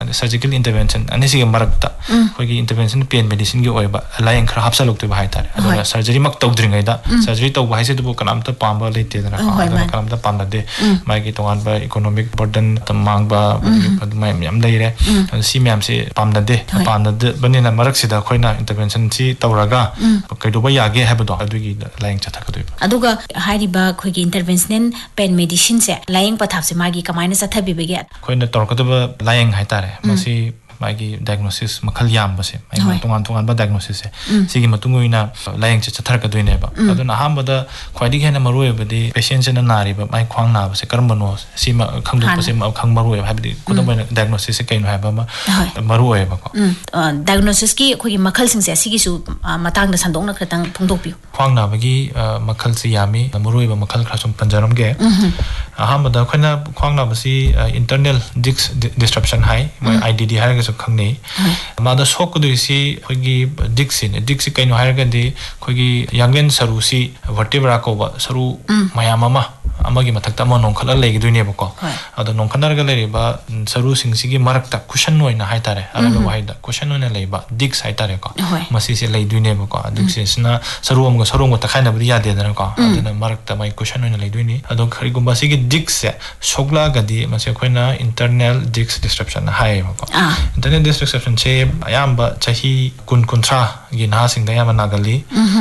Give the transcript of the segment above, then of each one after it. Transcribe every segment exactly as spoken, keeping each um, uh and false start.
surgical intervention anisi marakta khoi gi intervention pain medicine gi oiba laying khara hapsalok tu bahai tare aduna surgery mak tawdringai da surgery taw bahai se tu kanamta pamba le te dana kanamta pamba de mai gi tongan ba economic burden tamang ba mai yam leire si myam se pamda de pamda de banina marak sida khoina intervention si tawraga kaido ba yage habdo adugi laying chathakadoi aduga hairiba khoi gi intervention pain medicine se laying pathap se magi kamaina chathabi bege khoina torkadaba laying haitare masi magi diagnosis makhal yam base mai tongan tongan ba diagnosis se sigi matunguina laying cha chathakadoi ne ba aduna hambada khwaidi hena maroi badi patient na nari ba mai khwang na base karambano sima khangdu base ma khang maroi habdi kodamai diagnosis se kaino haba ma maroi ba ko diagnosis ki khoi gi makhal sing se sigi su matang da sandong na kratang phongdok pi khwang na bagi makhal se yami maroi ba makhal khasum panjaram ge ahambada khoina khwang na basi internal disc disruption hai mai I D D har so khangni mada sok du si khogi dixin dixi kaino hargandi khogi yanglen saru si vertebra ko ba saru mayamama amagi mathakta ma nongkhala legi duine ba ko ado nongkhanar ga leri ba saru sing si gi marakta cushion noina haitare araga waida cushion noina leiba dix haitare ko masi se lei duine ba ko dix sina saru am ga saru am ta khaina bri yade dana ko adana marakta mai cushion noina lei duine ado khari gumba si gi dix se sogla ga di mase khoina internal dix disruption hai ba ko internal dix disruption che ayamba chahi kun kuntra gi na sing da yama nagali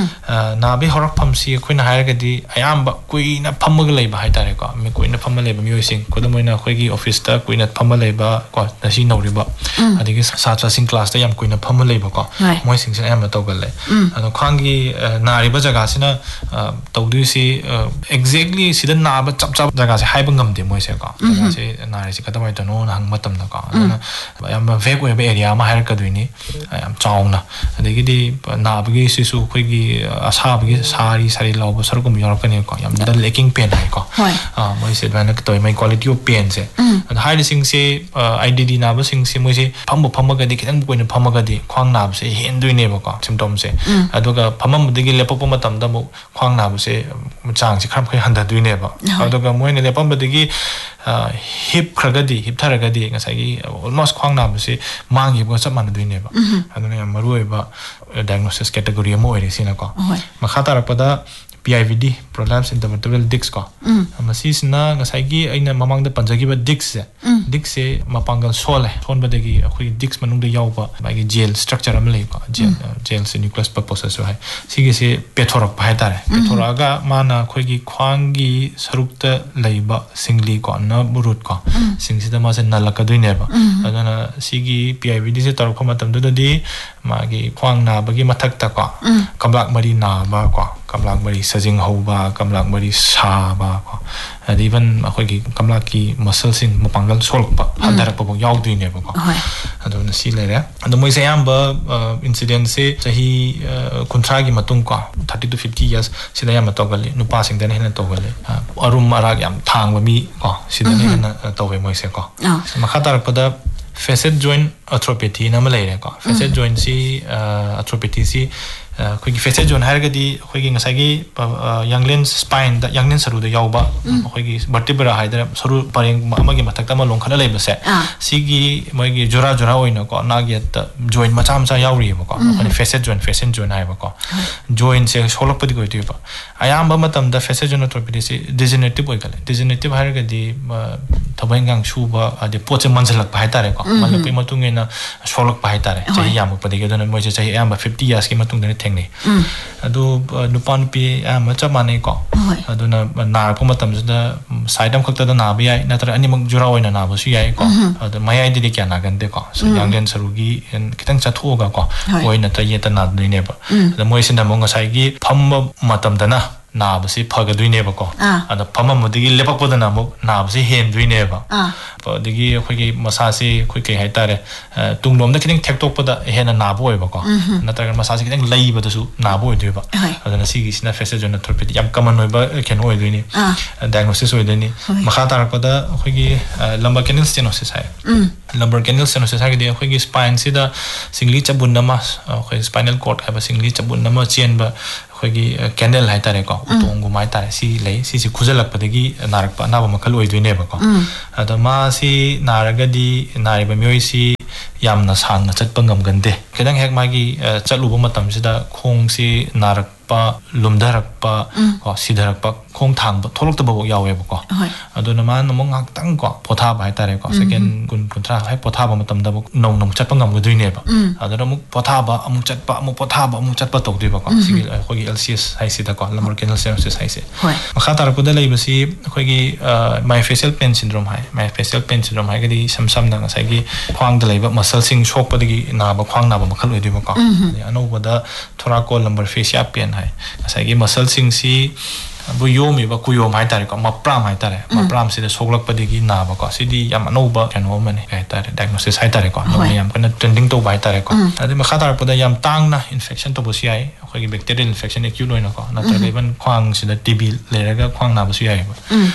na bi horak pham si khoina hai ga di ayamba kuina phamga lei ba haitare ko me koina phamma lei ba mi sing kodamoina khoi gi office ta koina phamma lei ba ko nasi nori ba adigi satra sing class ta yam koina phamma lei ba ko moi sing sin am to gal le ado khangi nari ba jaga sina tawdu si exactly sida na ba chap chap jaga se haiba ngam de moi se ko jaga se nari si kadamai to no hang matam na ko na yam vek we area ma har ka duini yam chaungna adigi di na ba gi si su khoi gi asa ba gi sari sari law ba sar kum yor ka ne ko yam dal lacking pain hai ko ah moi se ban ka toy mai quality of pain se and high sing se I D D na ba sing se moi se pham pham ga di kitang ko ne pham ga di khwang na ba se hen dui ne ba ko symptom se aduga phamam digi lepop matam da mu khwang na ba se chang se kham khai handa dui ne ba aduga moi ne lepam digi hip khagadi hip tharagadi ngasai gi almost khwang na ba se mangi ba chap man dui ne ba aduna yam maru ba diagnosis category mo ere sina ko makha tarakpada P I V D prolapse intervertebral disc ko masi sina ngasai gi aina mamang da panjagi ba disc se disc se mapangal sole thon ba degi khoi disc manung da yaw ba ba gi gel structure am lei ko gel gel se nucleus purpose so hai sigi se pethorak ba tare pethoraga mana khoi gi khwang gi saruk ta lei ba singli ko na burut ko sing sida ma se nalaka duine ba adana sigi P I V D se tar ko matam du di ma gi khwang na ba gi mathak ta ko kamlak mari na ba ko kamlak mari sajing ho ba kamlak mari sa ba ko even akhoi gi kamlak ki muscle sin mapangal solk ba handarak ba yaw duine ba ko adona si le re ado moi se yam ba incident se chahi kuntra gi matung ko thirty to fifty years sida yam to gali nupa sing den hena to gali arum arag yam thang ba mi ko sida ne hena to we moi se ko makha tarak pada facet joint arthropathy na malai re ko facet joint si arthropathy si khoi gi facet joint har ga di khoi gi ngasai gi younglen spine da younglen saru da yaw ba khoi gi vertebra haidra saru pareng ama gi mathak ta ma long khana lei ba se si gi moi gi jora jora oina ko na gi ta joint ma cham cha yaw ri ba ko ani facet joint facet joint hai ba ko joint se solok padi ko ti ba ayam ba matam da facet joint arthropathy si degenerative oi kale degenerative har ga di thabai ngang shu ba ade poche manjalak ba hai tare ko man pe matung ena solok ba hai tare chahi yam padi ga dana moi se chahi ayam ba fifty years ki matung da thengni adu nupan pi ama cha mane ko aduna na ko matam da side am khakta da na bi ai natra ani mak jura oina na ba su yai ko adu mayai di kya na gan de ko so yanglen sarugi kitang cha thu ga ko oina ta yeta na dine ba da moi sin da mong sai gi pham matam da na na ba si phaga duine ba ko ada pham ma digi lepak pa da na mo na ba si hen duine ba pa digi khoi gi masa si khoi kai hai tare tunglom da kiting thek tok pa da hena na bo ba ko natra masa si kiting lai ba da su na bo du ba adana si gi sina facet joint arthropathy yam common oi ba ken oi duine diagnosis oi duine makha tar pa da khoi gi lumbar canal stenosis hai lumbar canal stenosis ha gi khoi gi spine si da singli chabun na ma khoi spinal cord ha ba singli chabun na ma chen ba khoi gi canal hai tare ko utong gu mai tare si lei si si khujalak pa dagi narak pa na ba makhal oi duine ba ko ada ma si naraga di nari ba myoi si yamna sangna chatpa ngamgande kedang hek magi chatluba matamsida khongsi narakpa lumdarakpa ko sidarakpa khong thangba tholokta bawok yawe ko aduna man mong ngak ko potha bai tare ko second kun kuntra hai potha ba matam da nong nong chatpa ngam guduine ba aduna muk potha ba amuk chatpa amuk potha ba amuk chatpa tok dui ba ko sigi khogi L C S hai sida ko lamor kenal synopsis hai se makha tar ko da lei basi khogi myofascial pain syndrome hai myofascial pain syndrome hai gadi sam sam na ngasai gi khwang da leiba muscle sing shok pa dagi na ba khwang na ba makhal oi dui ba ko ano ba da thoraco lumbar fascia pain hai ngasai gi muscle sing si bu yomi ba ku yom hai tare ko ma pram hai tare ma pram se de soglak pa digi na ba ko sidi yam no ba kano mane hai tare diagnosis hai tare ko no yam kana trending to bai tare ko ade ma khatar pa da yam tang na infection to bo si ai khoi gi bacterial infection acute loina ko na tare ban khwang se da T B le raga khwang na ba si ai ba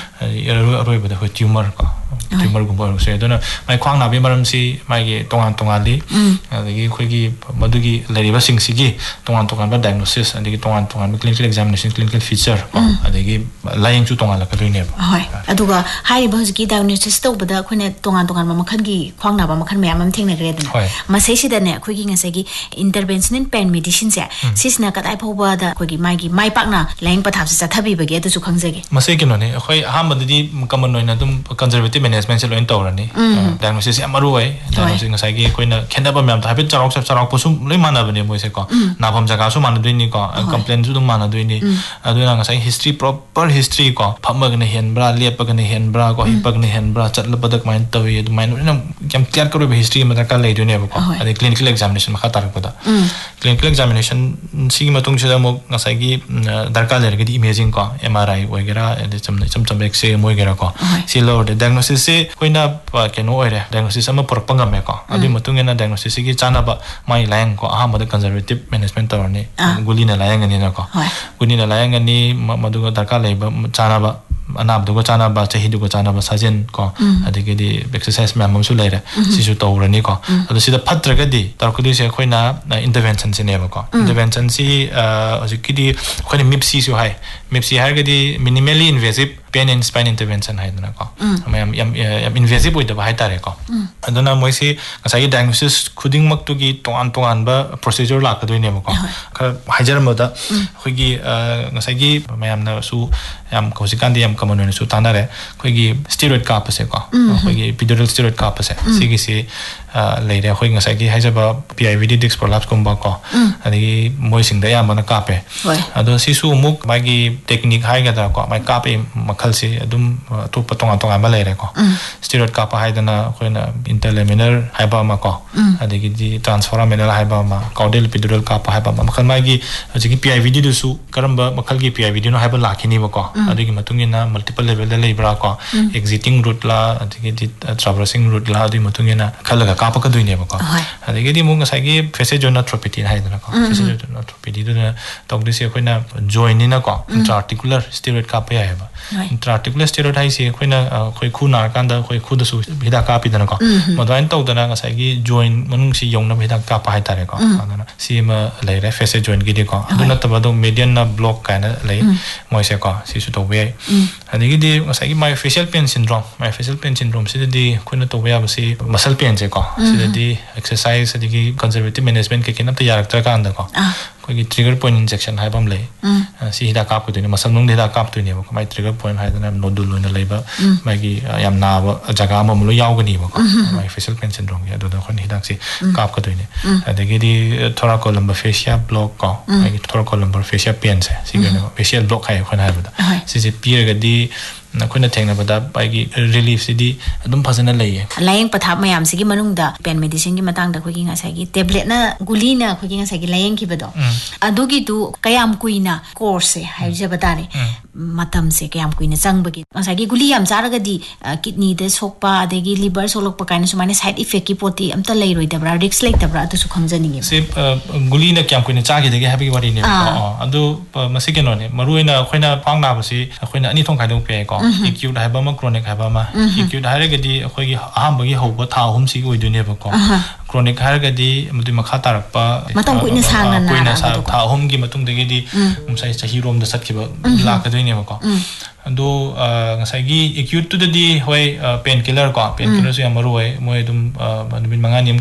ero ro ba da tumor ko tumor gum ba se dona mai khwang na bi maram si mai gi tongan tongan li adagi khoi gi madugi leriba sing si gi tongan tongan ba diagnosis adagi tongan tongan clinical examination clinical feature adagi laying chu tongan la ka doine ba hoi aduga hai ba hosgi diagnosis to bada khone tongan tongan ma makhan gi khwang na ba makhan me amam thengna gre dana ma sei si da ne khoi gi ngase gi interventional pain medicine se sisna ka dai phoba da khoi gi mai gi mai pak na laying pathap se chathabi ba ge adu chu khangjage ma sei kino ne khoi ha ma di common noina dum conservative management se loin tawrani diagnosis ya maru ai diagnosis ngasai gi khoi na khenda ba myam ta habit charok sab charok posum loi mana bane moi se ko na pham jaga su mana doini ko complaint su dum mana doini adu na ngasai history proper history ko phamag ne hen bra lepag ne hen bra ko hipag ne hen bra chatla badak main tawi du main na kem clear karo be history ma ka lei dune ko ade clinical examination ma khatar ko da clinical examination si ma tung chida mo ngasai gi darka le gi imaging ko M R I wagera ade cham cham cham x-ray mo gera ko si lo de diagnosis se koina ke no ore diagnosis ama por panga me ko adi matung na diagnosis gi chana ba mai layang ko aha ma conservative management tawni guli na layang ani na ko guli na layang ani madu darka leiba chana ba anab dugo chana ba chahi dugo chana ba sajen ko adigi di exercise ma mamsu leira sisu tawrani ko adu sida phatra ga di tar ko di se khoina intervention se ne ba ko intervention si ajiki di khoina mipsi su hai mipsi har ga di minimally invasive pain and spine intervention hai na ko am yam yam invasive oi da ba hai tare ko aduna moi si ngasai diagnosis khuding mak tu gi tongan tongan ba procedure la ka doine ba ko ka hajar ma da khoi gi ngasai gi mayam na su yam ko sikan di yam common ne su tanare khoi gi steroid ka pa se ko khoi gi epidural steroid ka pa se si gi si leire khoi ngasai gi hajar ba P I V D disc prolapse kum ba ko ani moi sing da yam na ka pe ado si su muk ba gi technique hai ga da ko mai ka pe makhal se adum to pa tonga tonga ma leire ko steroid ka pa hai da na khoi na interlaminar hai ba ma ko adigi di transforaminal hai ba ma caudal epidural ka pa hai ba ma makhal mai gi ajigi P I V D du su karamba makhal gi P I V D no hai ba lakhini ba ko adigi matungina multiple level da leibra ko exiting route la adigi di traversing route la adi matungina khalaga ka pa ka duine ba ko adigi di mu ngasai gi fasciajonatropy hai da ko fasciajonatropy du na tokdi se khoina join ni na ko intraarticular steroid ka pa hai ba intraarticular steroid hai se khoina khoi khu na kan da khoi khu da su hida ka pi da na ko modwain tau da na ngasai gi join manung si yong na hida ka pa hai tare ko adana si ma leire fascia joint gi di ko aduna ta ba do median na block ka na lei moi se ko si su to we adigi di ngasai gi myofascial pain syndrome myofascial pain syndrome si di khoina to we ba si muscle pain je ko si di exercise adigi conservative management ke kinam ta yarak ta ka anda ko koi gi trigger point injection hai bam lei si hida kap ko dine muscle nung hida kap tu ne ko mai trigger point hai da nodule loina leiba mai gi yam na ba jaga ma mulo yaw gani ba ko myofascial pain syndrome ya do da khon hida si kap ko dine adigi di thoraco lumbar fascia block ko mai gi thoraco lumbar fascia pain se si gi fascial block hai khon hai ba si si pier ga di na khona thengna bada pai gi relief si di adum phasana leiye laying pathap mayam sigi manung da pain medicine gi matang da khoi gi ngasai gi tablet na guli na khoi gi ngasai gi laying ki bado adugi tu kayam kuina course hai je batare matam se kayam kuina chang bagi ngasai gi guli yam charaga di kidney de sokpa adegi liver solok pa kaina sumane side effect ki poti amta lei roi da bra risk lei da bra tu su khamjani gi se guli na kyam kuina cha gi de gi happy wari ne adu masike no ne maruina khoina phang na ba si khoina ani thong khai dong pe ko acute hai ba ma chronic hai ba ma acute hai ga di khoi gi aham ba gi ho ba tha hum si gi oidune ba ko chronic hai ga di mudi makha tarak pa matam kuina sang na kuina sa tha hum gi matung de gi di umsai chahi rom da sat ki ba la ka doine ba ko ando ngasai gi acute tu de di hoi pain killer ko pain killer su yamaru hai moi dum min manga nim